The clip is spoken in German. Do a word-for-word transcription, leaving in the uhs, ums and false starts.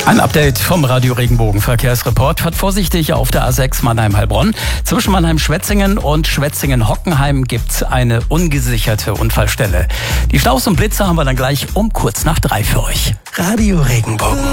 Ein Update vom Radio Regenbogen Verkehrsreport. Fahrt vorsichtig auf der A sechs Mannheim-Heilbronn. Zwischen Mannheim-Schwetzingen und Schwetzingen-Hockenheim gibt's eine ungesicherte Unfallstelle. Die Staus und Blitze haben wir dann gleich um kurz nach drei für euch. Radio Regenbogen.